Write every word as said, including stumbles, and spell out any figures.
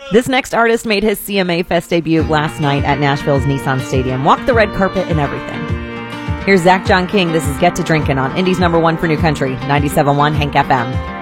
This next artist made his C M A Fest debut last night at Nashville's Nissan Stadium. Walked the red carpet and everything. Here's Zach John King. This is Get to Drinkin' on Indy's number one for new country, ninety-seven point one Hank F M.